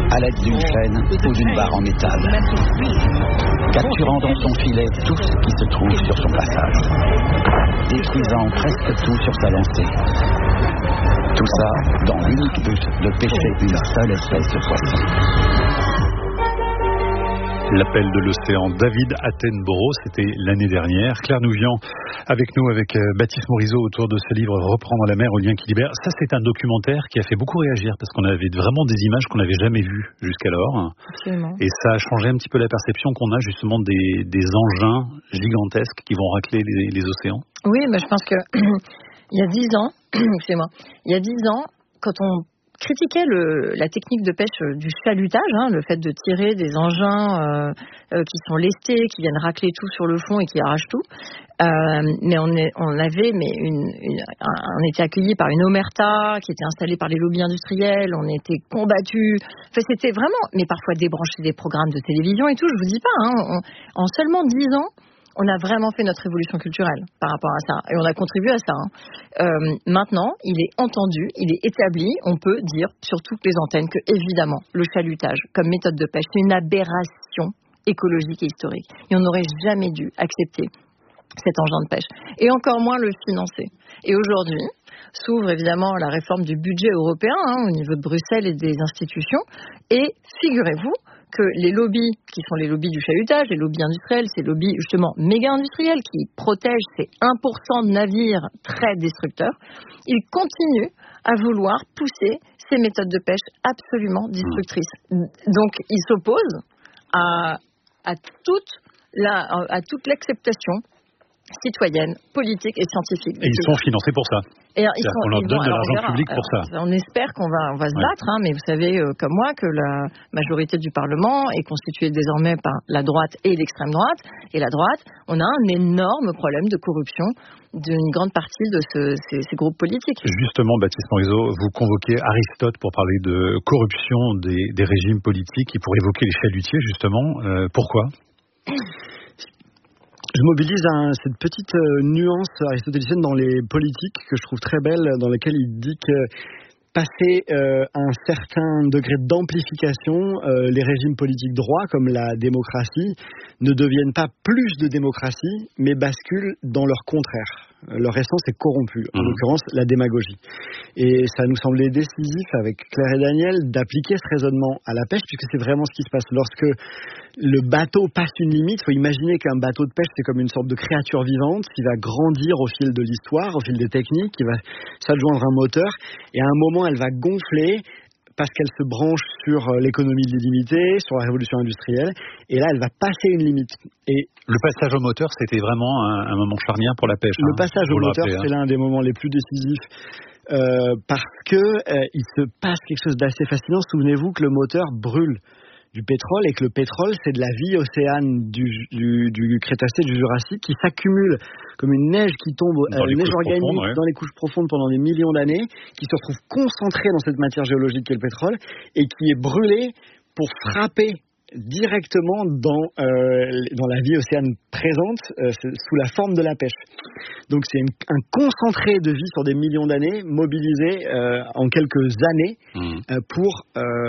à l'aide d'une chaîne ou d'une barre en métal, capturant dans son filet tout ce qui se trouve sur son passage, détruisant presque tout sur sa lancée. Tout ça dans l'unique but de pêcher une seule espèce de poisson. L'appel de l'océan, David Attenborough, c'était l'année dernière. Claire Nouvian avec nous, avec Baptiste Morisot autour de ce livre Reprendre la mer au lien qui libère. Ça, c'est un documentaire qui a fait beaucoup réagir parce qu'on avait vraiment des images qu'on n'avait jamais vues jusqu'alors. Absolument. Et ça a changé un petit peu la perception qu'on a justement des engins gigantesques qui vont racler les océans. Oui, mais je pense que il y a 10 ans, excusez-moi, il y a 10 ans, quand on critiquait la technique de pêche du chalutage, le fait de tirer des engins qui sont lestés, qui viennent racler tout sur le fond et qui arrachent tout. Mais on était accueillis par une omerta qui était installée par les lobbies industriels. On était combattus. Enfin, c'était vraiment, mais parfois débrancher des programmes de télévision et tout. Je vous dis pas. En seulement 10 ans. On a vraiment fait notre évolution culturelle par rapport à ça. Et on a contribué à ça. Maintenant, il est entendu, il est établi. On peut dire sur toutes les antennes que, évidemment, le chalutage comme méthode de pêche, c'est une aberration écologique et historique. Et on n'aurait jamais dû accepter cet engin de pêche. Et encore moins le financer. Et aujourd'hui, s'ouvre évidemment la réforme du budget européen au niveau de Bruxelles et des institutions. Et figurez-vous que les lobbies, qui sont les lobbies du chalutage, les lobbies industriels, ces lobbies justement méga-industriels qui protègent ces 1% de navires très destructeurs, ils continuent à vouloir pousser ces méthodes de pêche absolument destructrices. Donc ils s'opposent à toute l'acceptation citoyenne, politique et scientifique. Et ils sont financés pour ça. On leur donne de l'argent public pour ça. On espère qu'on va se battre, mais vous savez comme moi que la majorité du Parlement est constituée désormais par la droite et l'extrême droite. Et la droite, on a un énorme problème de corruption d'une grande partie de ces groupes politiques. Justement, Baptiste Morisot, vous convoquez Aristote pour parler de corruption des régimes politiques et pour évoquer les chalutiers, justement. Pourquoi ? Je mobilise cette petite nuance aristotélicienne dans les politiques que je trouve très belle, dans laquelle il dit que passé un certain degré d'amplification, les régimes politiques droits, comme la démocratie, ne deviennent pas plus de démocratie, mais basculent dans leur contraire. Leur essence est corrompue, en l'occurrence la démagogie. Et ça nous semblait décisif, avec Claire et Daniel, d'appliquer ce raisonnement à la pêche, puisque c'est vraiment ce qui se passe. Lorsque le bateau passe une limite, il faut imaginer qu'un bateau de pêche, c'est comme une sorte de créature vivante qui va grandir au fil de l'histoire, au fil des techniques, qui va s'adjoindre un moteur, et à un moment, elle va gonfler, parce qu'elle se branche sur l'économie illimitée, sur la révolution industrielle, et là, elle va passer une limite. Et le passage au moteur, c'était vraiment un moment charnière pour la pêche. Le passage au moteur, c'est l'un des moments les plus décisifs, parce que il se passe quelque chose d'assez fascinant. Souvenez-vous que le moteur brûle du pétrole et que le pétrole, c'est de la vie océane du Crétacé, du Jurassique, qui s'accumule comme une neige qui tombe, une neige organique dans les couches profondes pendant des millions d'années, qui se retrouve concentrée dans cette matière géologique qu'est le pétrole, et qui est brûlée pour frapper directement dans la vie océane présente sous la forme de la pêche. Donc c'est un concentré de vie sur des millions d'années mobilisé en quelques années pour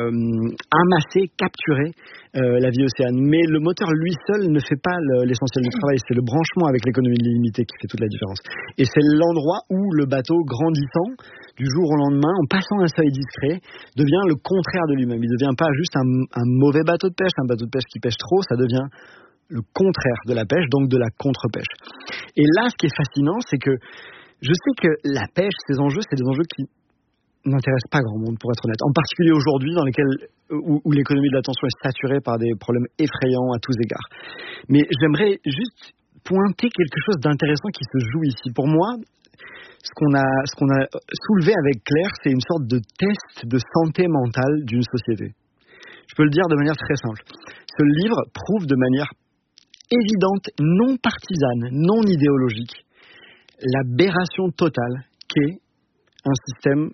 amasser, capturer la vie océane. Mais le moteur lui seul ne fait pas l'essentiel du travail, c'est le branchement avec l'économie illimitée qui fait toute la différence. Et c'est l'endroit où le bateau, grandissant du jour au lendemain, en passant un seuil discret, devient le contraire de lui-même. Il ne devient pas juste un mauvais bateau de pêche, un bateau de pêche qui pêche trop, ça devient le contraire de la pêche, donc de la contre-pêche. Et là, ce qui est fascinant, c'est que je sais que la pêche, ces enjeux, c'est des enjeux qui n'intéressent pas grand monde, pour être honnête. En particulier aujourd'hui, dans lesquels où l'économie de l'attention est saturée par des problèmes effrayants à tous égards. Mais j'aimerais juste pointer quelque chose d'intéressant qui se joue ici. Pour moi, ce qu'on a soulevé avec Claire, c'est une sorte de test de santé mentale d'une société. Je peux le dire de manière très simple. Ce livre prouve de manière évidente, non partisane, non idéologique, l'aberration totale qu'est un système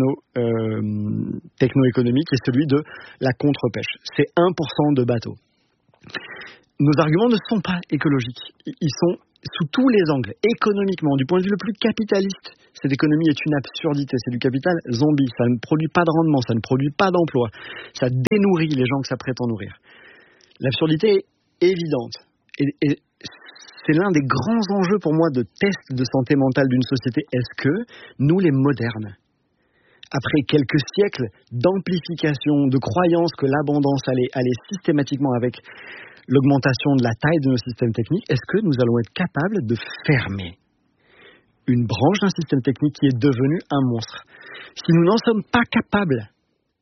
techno-économique qui est celui de la contre-pêche. C'est 1% de bateaux. Nos arguments ne sont pas écologiques. Ils sont sous tous les angles, économiquement, du point de vue le plus capitaliste, cette économie est une absurdité, c'est du capital zombie, ça ne produit pas de rendement, ça ne produit pas d'emploi, ça dénourrit les gens que ça prétend nourrir. L'absurdité est évidente, et c'est l'un des grands enjeux pour moi de test de santé mentale d'une société. Est-ce que nous, les modernes, après quelques siècles d'amplification, de croyance que l'abondance allait systématiquement avec l'augmentation de la taille de nos systèmes techniques, est-ce que nous allons être capables de fermer une branche d'un système technique qui est devenu un monstre? Si nous n'en sommes pas capables,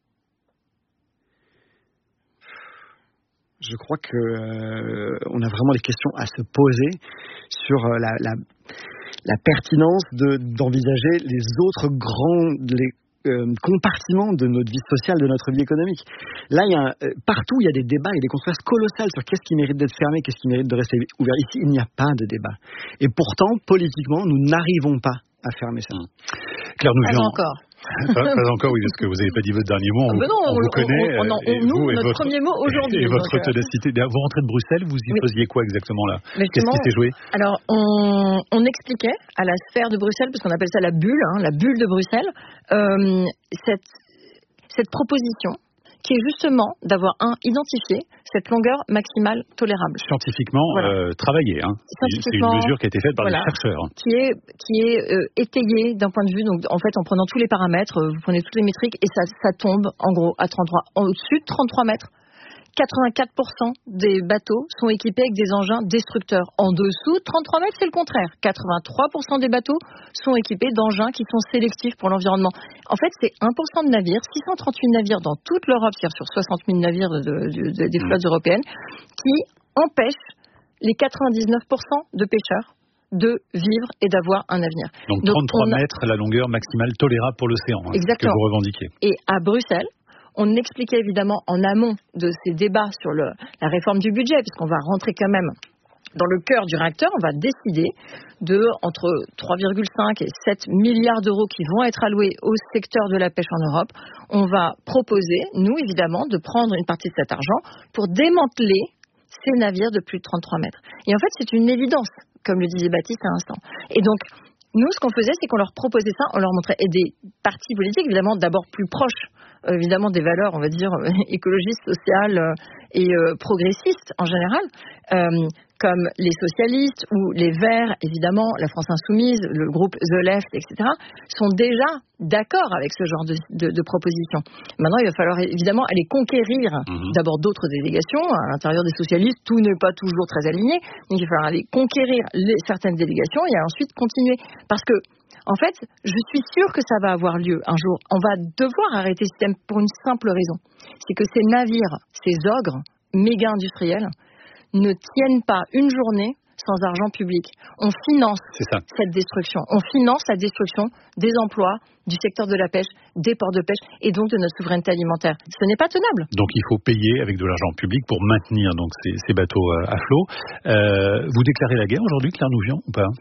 je crois que on a vraiment des questions à se poser sur la pertinence d'envisager les autres grands compartiments de notre vie sociale, de notre vie économique. Là, partout, il y a des débats et des controverses colossales sur qu'est-ce qui mérite d'être fermé, qu'est-ce qui mérite de rester ouvert. Ici, il n'y a pas de débat. Et pourtant, politiquement, nous n'arrivons pas à fermer ça. Claire Nouvian. Pas encore. Pas encore, oui, parce que vous n'avez pas dit votre dernier mot. On vous connaît. Notre premier mot aujourd'hui. Et votre ténacité. Vous rentrez de Bruxelles, vous y faisiez quoi exactement là? Qu'est-ce qui s'est joué? Alors, on expliquait à la sphère de Bruxelles, parce qu'on appelle ça la bulle de Bruxelles, cette proposition qui est justement d'avoir identifié cette longueur maximale tolérable. Scientifiquement travaillée, hein. C'est une mesure qui a été faite par des chercheurs. Qui est étayée d'un point de vue, donc en fait en prenant tous les paramètres, vous prenez toutes les métriques et ça tombe en gros à 33, au-dessus de 33 mètres. 84% des bateaux sont équipés avec des engins destructeurs. En dessous de 33 mètres, c'est le contraire. 83% des bateaux sont équipés d'engins qui sont sélectifs pour l'environnement. En fait, c'est 1% de navires, 638 navires dans toute l'Europe, c'est-à-dire sur 60 000 navires des flottes européennes, qui empêchent les 99% de pêcheurs de vivre et d'avoir un avenir. Donc 33 mètres, la longueur maximale tolérable pour l'océan, que vous revendiquez. Et à Bruxelles, on expliquait évidemment en amont de ces débats sur la réforme du budget, puisqu'on va rentrer quand même dans le cœur du réacteur, on va décider entre 3,5 et 7 milliards d'euros qui vont être alloués au secteur de la pêche en Europe. On va proposer, nous évidemment, de prendre une partie de cet argent pour démanteler ces navires de plus de 33 mètres. Et en fait, c'est une évidence, comme le disait Baptiste à l'instant. Et donc, nous, ce qu'on faisait, c'est qu'on leur proposait ça, on leur montrait, et des partis politiques, évidemment, d'abord plus proches, évidemment, des valeurs, on va dire, écologistes, sociales et progressistes en général, comme les socialistes ou les Verts, évidemment, la France Insoumise, le groupe The Left, etc., sont déjà d'accord avec ce genre de propositions. Maintenant, il va falloir évidemment aller conquérir d'abord d'autres délégations. À l'intérieur des socialistes, tout n'est pas toujours très aligné. Donc, il va falloir aller conquérir certaines délégations et ensuite continuer. Parce que, en fait, je suis sûre que ça va avoir lieu un jour. On va devoir arrêter ce système pour une simple raison. C'est que ces navires, ces ogres méga industriels, ne tiennent pas une journée sans argent public. On finance cette destruction. On finance la destruction des emplois, du secteur de la pêche, des ports de pêche et donc de notre souveraineté alimentaire. Ce n'est pas tenable. Donc il faut payer avec de l'argent public pour maintenir donc ces bateaux à flot. Vous déclarez la guerre aujourd'hui, Claire Nouvian, ou pas?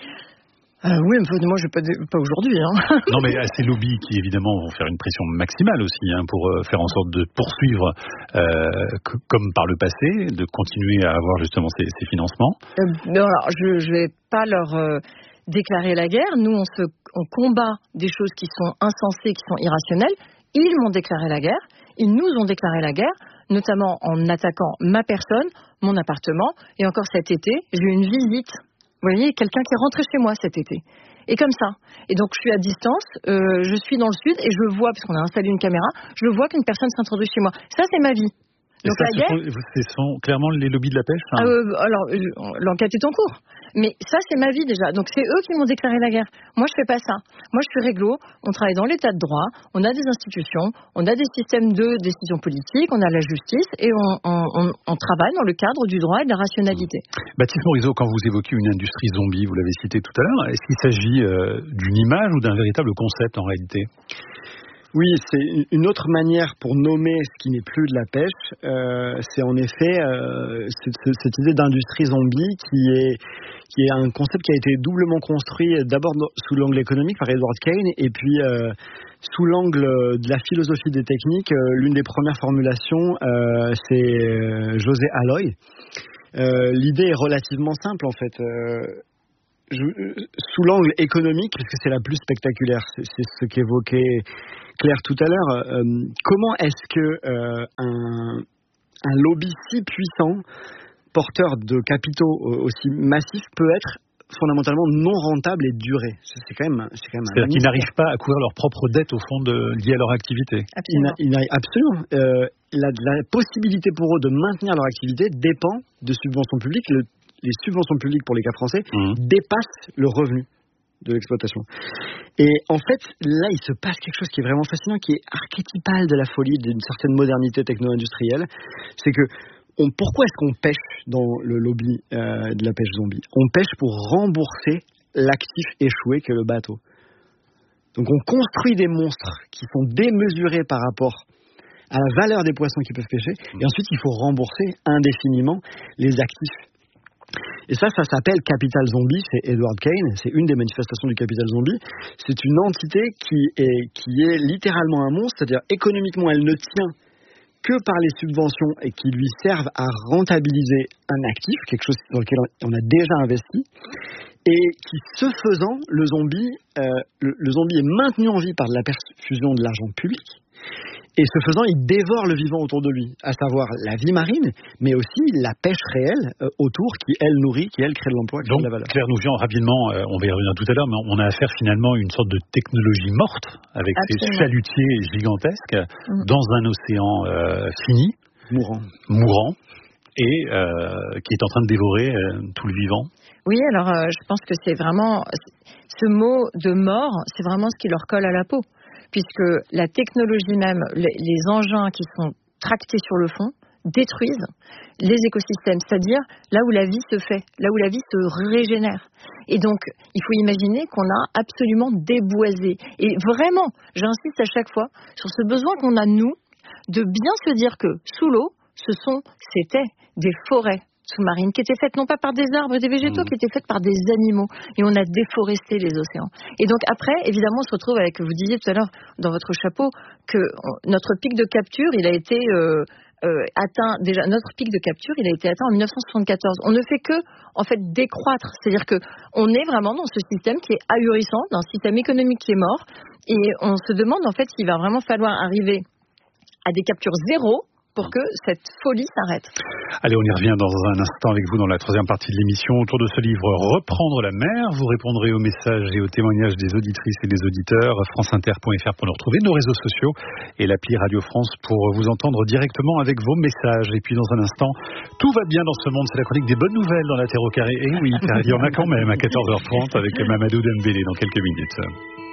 Oui, mais moi, je ne vais pas aujourd'hui. Hein. Non, mais ces lobbies qui, évidemment, vont faire une pression maximale aussi pour faire en sorte de poursuivre, comme par le passé, de continuer à avoir justement ces financements. Alors, je ne vais pas leur déclarer la guerre. Nous, on combat des choses qui sont insensées, qui sont irrationnelles. Ils m'ont déclaré la guerre. Ils nous ont déclaré la guerre, notamment en attaquant ma personne, mon appartement. Et encore cet été, j'ai eu une visite. Vous voyez, quelqu'un qui est rentré chez moi cet été. Et comme ça. Et donc, je suis à distance, je suis dans le sud et je vois, puisqu'on a installé une caméra, je vois qu'une personne s'introduit chez moi. Ça, c'est ma vie. Donc, ce sont clairement les lobbies de la pêche, hein. Alors, l'enquête est en cours. Mais ça, c'est ma vie déjà. Donc, c'est eux qui m'ont déclaré la guerre. Moi, je fais pas ça. Moi, je suis réglo. On travaille dans l'état de droit. On a des institutions. On a des systèmes de décision politique. On a la justice. Et on travaille dans le cadre du droit et de la rationalité. Baptiste Morisot, quand vous évoquez une industrie zombie, vous l'avez cité tout à l'heure, est-ce qu'il s'agit d'une image ou d'un véritable concept en réalité ? Oui, c'est une autre manière pour nommer ce qui n'est plus de la pêche. C'est en effet cette idée d'industrie zombie qui est un concept qui a été doublement construit d'abord sous l'angle économique par Edward Keynes et puis sous l'angle de la philosophie des techniques. L'une des premières formulations, c'est José Alloy, L'idée est relativement simple en fait. Sous l'angle économique, parce que c'est la plus spectaculaire, c'est ce qu'évoquait Claire tout à l'heure. Comment est-ce que un lobby si puissant, porteur de capitaux aussi massifs, peut être fondamentalement non rentable et duré? C'est quand même C'est-à-dire qu'ils n'arrivent pas à couvrir leurs propres dettes au fond liées à leur activité. Absolument. La possibilité pour eux de maintenir leur activité dépend de subventions publiques. Les subventions publiques pour les cas français dépassent le revenu de l'exploitation. Et en fait, là, il se passe quelque chose qui est vraiment fascinant, qui est archétypal de la folie d'une certaine modernité techno-industrielle. C'est que pourquoi est-ce qu'on pêche dans le lobby de la pêche zombie? On pêche pour rembourser l'actif échoué qu'est le bateau. Donc on construit des monstres qui sont démesurés par rapport à la valeur des poissons qu'ils peuvent pêcher, et ensuite il faut rembourser indéfiniment les actifs. Et ça s'appelle Capital Zombie, c'est Edward Kane, c'est une des manifestations du Capital Zombie. C'est une entité qui est littéralement un monstre, c'est-à-dire économiquement elle ne tient que par les subventions et qui lui servent à rentabiliser un actif, quelque chose dans lequel on a déjà investi, et qui, ce faisant, le zombie est maintenu en vie par la perfusion de l'argent public, et ce faisant, il dévore le vivant autour de lui, à savoir la vie marine, mais aussi la pêche réelle autour, qui elle nourrit, qui elle crée de l'emploi, qui crée de la valeur. Claire Nouvian, rapidement, on va y revenir tout à l'heure, mais on a affaire finalement à une sorte de technologie morte, avec ces chalutiers gigantesques, dans un océan fini, mourant, et qui est en train de dévorer tout le vivant. Oui, alors je pense que c'est vraiment, ce mot de mort, c'est vraiment ce qui leur colle à la peau. Puisque la technologie même, les engins qui sont tractés sur le fond, détruisent les écosystèmes, c'est-à-dire là où la vie se fait, là où la vie se régénère. Et donc, il faut imaginer qu'on a absolument déboisé. Et vraiment, j'insiste à chaque fois sur ce besoin qu'on a, nous, de bien se dire que sous l'eau, c'était des forêts sous-marines qui étaient faites non pas par des arbres et des végétaux, qui étaient faites par des animaux. Et on a déforesté les océans. Et donc après, évidemment, on se retrouve avec, vous disiez tout à l'heure dans votre chapeau, que notre pic de capture, il a été atteint, déjà, notre pic de capture, il a été atteint en 1974. On ne fait que, en fait, décroître. C'est-à-dire que on est vraiment dans ce système qui est ahurissant, dans un système économique qui est mort. Et on se demande, en fait, s'il va vraiment falloir arriver à des captures zéro pour que cette folie s'arrête. Allez, on y revient dans un instant avec vous dans la troisième partie de l'émission. Autour de ce livre, Reprendre la mer, vous répondrez aux messages et aux témoignages des auditrices et des auditeurs. franceinter.fr pour nous retrouver, nos réseaux sociaux et l'appli Radio France pour vous entendre directement avec vos messages. Et puis dans un instant, tout va bien dans ce monde. C'est la chronique des bonnes nouvelles dans la Terre au carré. Et oui, car il y en a quand même à 14h30 avec Mamadou Dembélé dans quelques minutes.